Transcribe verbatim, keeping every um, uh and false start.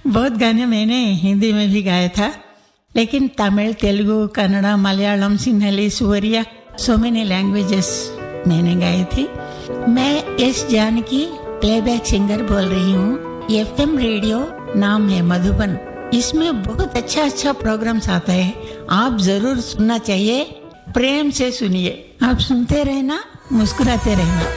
बहुत गाने मैंने हिंदी में भी गाया था, लेकिन Tamil, Telugu, Kannada, Malayalam, सिन्हली, सुवरिया, so many languages मैंने गाई थी। मैं एस जानकी प्लेबैक सिंगर बोल रही हूँ। एफएम रेडियो नाम है मधुबन। इसमें बहुत अच्छा अच्छा प्रोग्राम्स आता है, आप जरूर सुनना चाहिए। प्रेम से सुनिए। आप सुनते रहना, मुस्कुराते रहना।